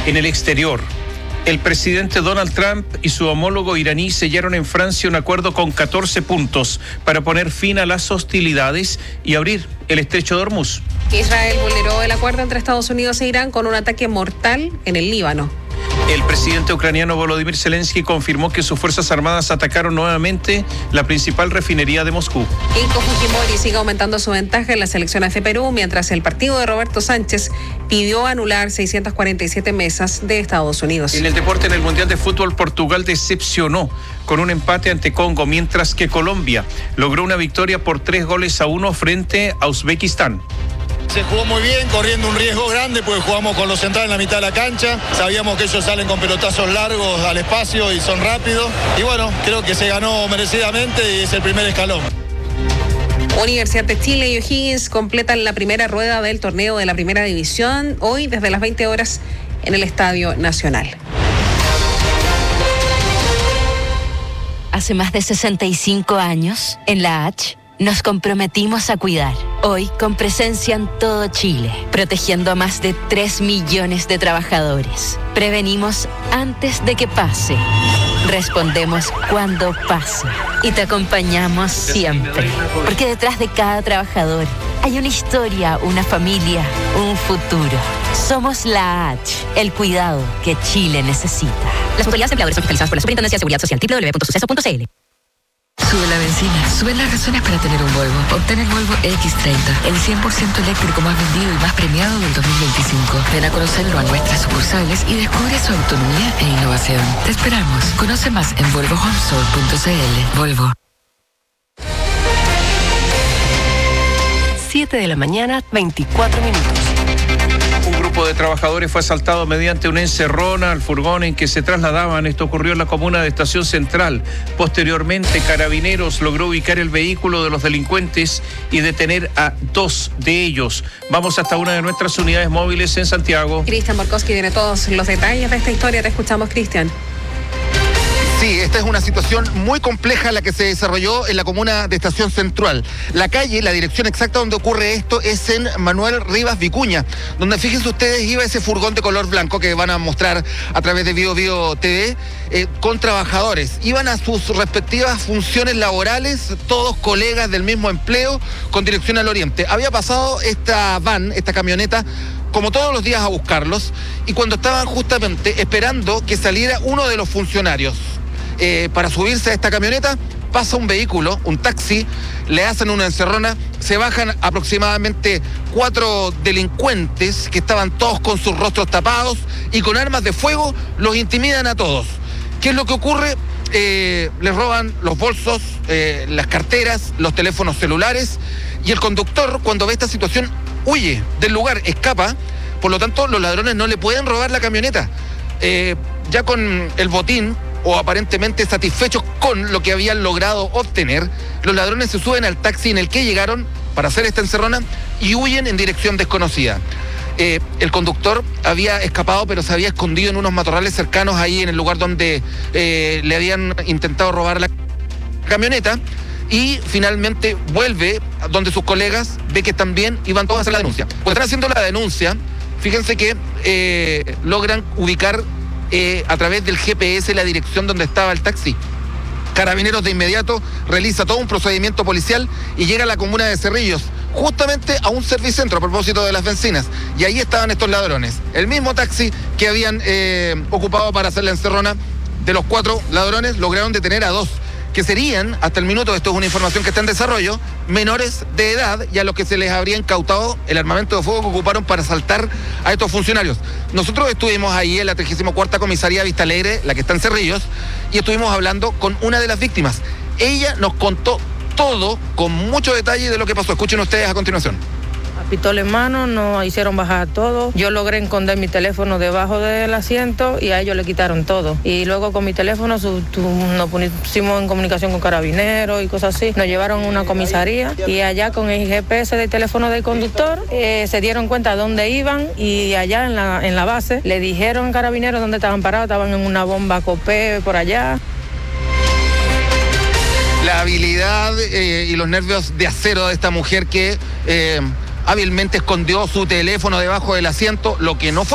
En el exterior, el presidente Donald Trump y su homólogo iraní sellaron en Francia un acuerdo con 14 puntos para poner fin a las hostilidades y abrir el estrecho de Hormuz. Israel vulneró el acuerdo entre Estados Unidos e Irán con un ataque mortal en el Líbano. El presidente ucraniano Volodymyr Zelensky confirmó que sus fuerzas armadas atacaron nuevamente la principal refinería de Moscú. Keiko Fujimori sigue aumentando su ventaja en las elecciones de Perú, mientras el partido de Roberto Sánchez pidió anular 647 mesas de Estados Unidos. En el deporte, en el Mundial de Fútbol, Portugal decepcionó con un empate ante Congo, mientras que Colombia logró una victoria por 3-1 frente a Uzbekistán. Se jugó muy bien, corriendo un riesgo grande, porque jugamos con los centrales en la mitad de la cancha. Sabíamos que ellos salen con pelotazos largos al espacio y son rápidos. Y bueno, creo que se ganó merecidamente y es el primer escalón. Universidad de Chile y O'Higgins completan la primera rueda del torneo de la Primera División, hoy desde las 20 horas en el Estadio Nacional. Hace más de 65 años, en la H, nos comprometimos a cuidar. Hoy, con presencia en todo Chile, protegiendo a más de 3 millones de trabajadores. Prevenimos antes de que pase. Respondemos cuando pase. Y te acompañamos siempre. Porque detrás de cada trabajador hay una historia, una familia, un futuro. Somos la H, el cuidado que Chile necesita. Las autoridades empleadoras son fiscalizadas por la Superintendencia de Seguridad Social, www.suceso.cl. Sube la benzina, suben las razones para tener un Volvo. Obtén el Volvo X30, el 100% eléctrico más vendido y más premiado del 2025. Ven a conocerlo a nuestras sucursales y descubre su autonomía e innovación. Te esperamos. Conoce más en volvohomesol.cl. Volvo. 7 de la mañana, 24 minutos. Un grupo de trabajadores fue asaltado mediante una encerrona al furgón en que se trasladaban. Esto ocurrió en la comuna de Estación Central. Posteriormente, Carabineros logró ubicar el vehículo de los delincuentes y detener a 2 de ellos. Vamos hasta una de nuestras unidades móviles en Santiago. Cristian Borkowski tiene todos los detalles de esta historia. Te escuchamos, Cristian. Sí, esta es una situación muy compleja la que se desarrolló en la comuna de Estación Central. La calle, la dirección exacta donde ocurre esto es en Manuel Rivas Vicuña, donde fíjense ustedes iba ese furgón de color blanco que van a mostrar a través de Bio TV con trabajadores. Iban a sus respectivas funciones laborales, todos colegas del mismo empleo, con dirección al oriente. Había pasado esta van, esta camioneta, como todos los días a buscarlos, y cuando estaban justamente esperando que saliera uno de los funcionarios para subirse a esta camioneta, pasa un vehículo, un taxi, le hacen una encerrona, se bajan aproximadamente 4 delincuentes que estaban todos con sus rostros tapados y con armas de fuego, los intimidan a todos. ¿Qué es lo que ocurre? Les roban los bolsos, las carteras, los teléfonos celulares, y el conductor, cuando ve esta situación, huye del lugar, escapa. Por lo tanto, los ladrones no le pueden robar la camioneta. Ya con el botín, o aparentemente satisfechos con lo que habían logrado obtener, los ladrones se suben al taxi en el que llegaron para hacer esta encerrona y huyen en dirección desconocida. El conductor había escapado, pero se había escondido en unos matorrales cercanos ahí en el lugar donde le habían intentado robar la camioneta, y finalmente vuelve donde sus colegas, ve que también iban todos a hacer la denuncia. Pues están haciendo la denuncia, fíjense que logran ubicar a través del GPS la dirección donde estaba el taxi. Carabineros de inmediato realiza todo un procedimiento policial y llega a la comuna de Cerrillos, justamente a un servicentro a propósito de las bencinas, y ahí estaban estos ladrones, el mismo taxi que habían ocupado para hacer la encerrona. De los 4 ladrones lograron detener a 2, que serían, hasta el minuto, esto es una información que está en desarrollo, menores de edad, y a los que se les habría incautado el armamento de fuego que ocuparon para asaltar a estos funcionarios. Nosotros estuvimos ahí en la 34ª Comisaría Vista Alegre, la que está en Cerrillos, y estuvimos hablando con una de las víctimas. Ella nos contó todo con mucho detalle de lo que pasó. Escuchen ustedes a continuación. Pistola en mano, nos hicieron bajar todo. Yo logré esconder mi teléfono debajo del asiento y a ellos le quitaron todo. Y luego con mi teléfono nos pusimos en comunicación con Carabineros y cosas así. Nos llevaron a una comisaría y allá con el GPS del teléfono del conductor se dieron cuenta de dónde iban, y allá en la base le dijeron a Carabineros dónde estaban parados. Estaban en una bomba Copé por allá. La habilidad y los nervios de acero de esta mujer que hábilmente escondió su teléfono debajo del asiento, lo que no fue